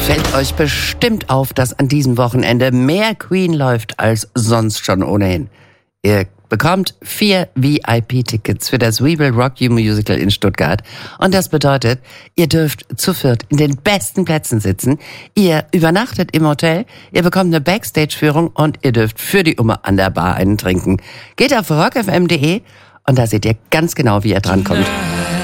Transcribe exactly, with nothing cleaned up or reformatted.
fällt euch bestimmt auf, dass an diesem Wochenende mehr Queen läuft als sonst schon ohnehin. Ihr bekommt vier V I P-Tickets für das We Will Rock You Musical in Stuttgart. Und das bedeutet, ihr dürft zu viert in den besten Plätzen sitzen. Ihr übernachtet im Hotel, ihr bekommt eine Backstage-Führung und ihr dürft für die Umme an der Bar einen trinken. Geht auf rock f m punkt d e und da seht ihr ganz genau, wie ihr drankommt.